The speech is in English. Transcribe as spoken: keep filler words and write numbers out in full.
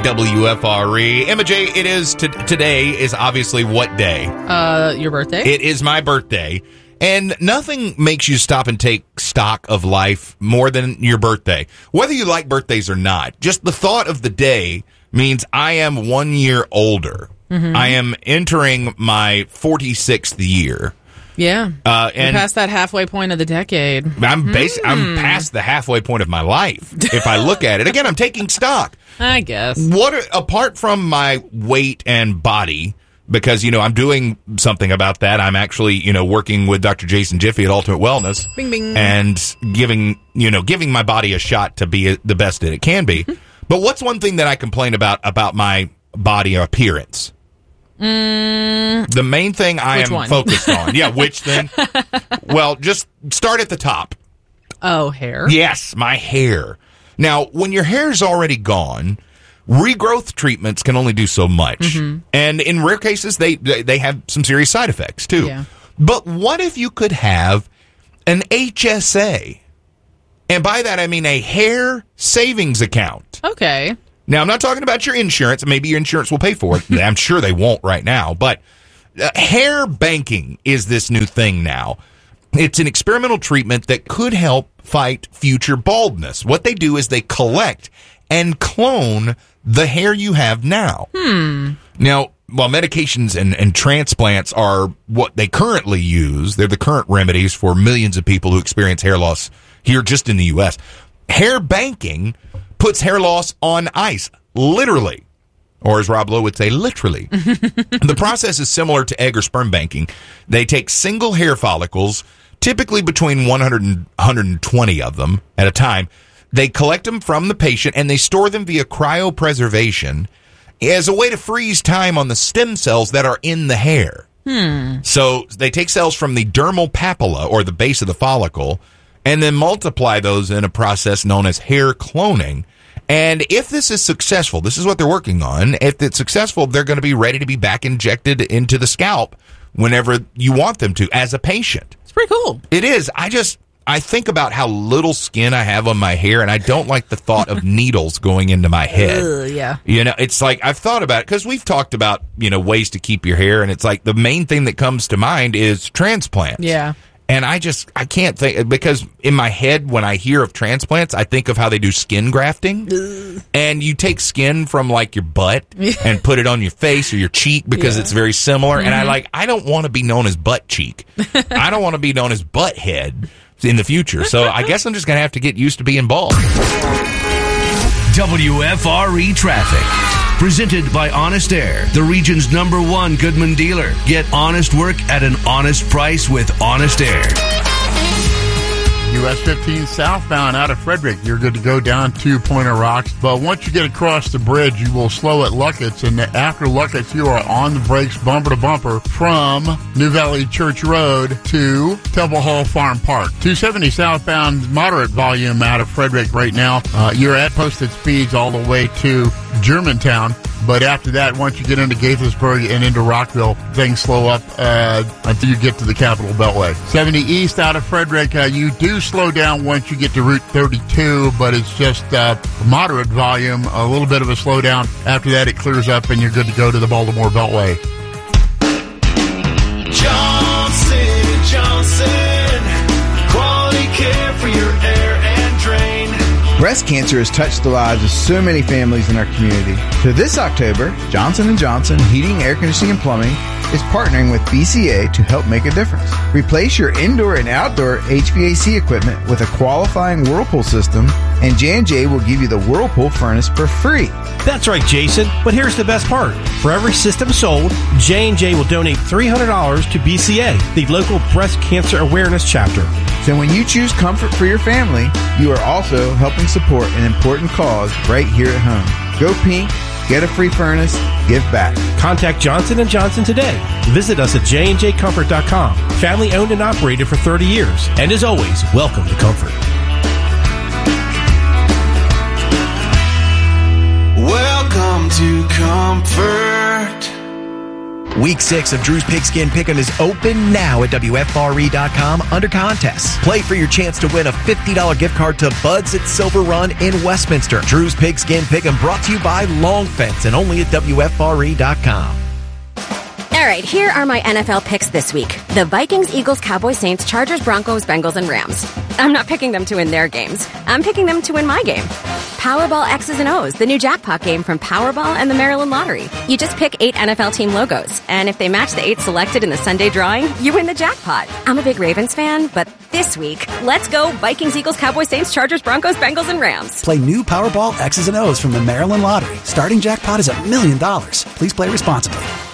W F R E. Emma J, it is t- today is obviously what day? Uh, your birthday? It is my birthday. And nothing makes you stop and take stock of life more than your birthday. Whether you like birthdays or not, just the thought of the day means I am one year older. Mm-hmm. I am entering my forty-sixth year. Yeah. Uh, and You're past that halfway point of the decade. I'm basi- mm. I'm past the halfway point of my life. If I look at it again, I'm taking stock. I guess. What are, apart from my weight and body, because you know I'm doing something about that. I'm actually you know working with Doctor Jason Jiffy at Ultimate Wellness, bing, bing. and giving you know giving my body a shot to be the best that it can be. But what's one thing that I complain about about my body appearance? Mm, the main thing I am one? focused on. Yeah, which thing? Well, just start at the top. Oh, hair? Yes, my hair. Now, when your hair's already gone, regrowth treatments can only do so much. Mm-hmm. And in rare cases, they they have some serious side effects, too. Yeah. But what if you could have an H S A? And by that, I mean a hair savings account. Okay. Now, I'm not talking about your insurance. Maybe your insurance will pay for it. I'm sure they won't right now. But uh, hair banking is this new thing now. It's an experimental treatment that could help fight future baldness. What they do is they collect and clone the hair you have now. Hmm. Now, while medications and, and transplants are what they currently use, they're the current remedies for millions of people who experience hair loss here just in the U S. Hair banking puts hair loss on ice, literally. Or as Rob Lowe would say, literally. The process is similar to egg or sperm banking. They take single hair follicles, typically between one hundred and one hundred twenty of them at a time. They collect them from the patient, and they store them via cryopreservation as a way to freeze time on the stem cells that are in the hair. Hmm. So they take cells from the dermal papilla, or the base of the follicle, and then multiply those in a process known as hair cloning. And if this is successful, this is what they're working on. If it's successful, they're going to be ready to be back injected into the scalp whenever you want them to as a patient. It's pretty cool. It is. I just, I think about how little skin I have on my hair, and I don't like the thought of needles going into my head. Ugh, yeah. You know, it's like, I've thought about it, because we've talked about, you know, ways to keep your hair, and it's like the main thing that comes to mind is transplants. Yeah. And I just, I can't think, because in my head, when I hear of transplants, I think of how they do skin grafting. Ugh. And you take skin from, like, your butt and put it on your face or your cheek because yeah. it's very similar. Mm-hmm. And I, like, I don't want to be known as butt cheek. I don't want to be known as butt head in the future. So I guess I'm just going to have to get used to being bald. W F R E Traffic. Presented by Honest Air, the region's number one Goodman dealer. Get honest work at an honest price with Honest Air. U S fifteen southbound out of Frederick, you're good to go down to Pointer Rocks. But once you get across the bridge, you will slow at Luckett's. And after Luckett's, you are on the brakes bumper to bumper from New Valley Church Road to Temple Hall Farm Park. two seventy southbound, moderate volume out of Frederick right now. Uh, you're at posted speeds all the way to Germantown. But after that, once you get into Gaithersburg and into Rockville, things slow up uh, until you get to the Capitol Beltway. seventy east out of Frederick, uh, you do slow down once you get to Route thirty-two, but it's just uh, moderate volume, a little bit of a slowdown. After that, it clears up and you're good to go to the Baltimore Beltway. Johnson and Johnson, quality care for your air and drain. Breast cancer has touched the lives of so many families in our community. So this October, Johnson and Johnson Heating, Air Conditioning, and Plumbing is partnering with B C A to help make a difference. Replace your indoor and outdoor H V A C equipment with a qualifying Whirlpool system, and J and J will give you the Whirlpool furnace for free. That's right, Jason. But here's the best part. For every system sold, J and J will donate three hundred dollars to B C A, the local breast cancer awareness chapter. So when you choose comfort for your family, you are also helping support an important cause right here at home. Go pink, get a free furnace, give back. Contact Johnson and Johnson today. Visit us at j and j comfort dot com. Family owned and operated for thirty years. And as always, welcome to Comfort. Welcome to Comfort. Week six of Drew's Pigskin Pick'em is open now at W F R E dot com under contests. Play for your chance to win a fifty dollars gift card to Bud's at Silver Run in Westminster. Drew's Pigskin Pick'em brought to you by Long Fence and only at W F R E dot com. All right, here are my N F L picks this week. The Vikings, Eagles, Cowboys, Saints, Chargers, Broncos, Bengals, and Rams. I'm not picking them to win their games. I'm picking them to win my game. Powerball X's and O's, the new jackpot game from Powerball and the Maryland Lottery. You just pick eight N F L team logos, and if they match the eight selected in the Sunday drawing, you win the jackpot. I'm a big Ravens fan, but this week, let's go Vikings, Eagles, Cowboys, Saints, Chargers, Broncos, Bengals, and Rams. Play new Powerball X's and O's from the Maryland Lottery. Starting jackpot is a million dollars. Please play responsibly.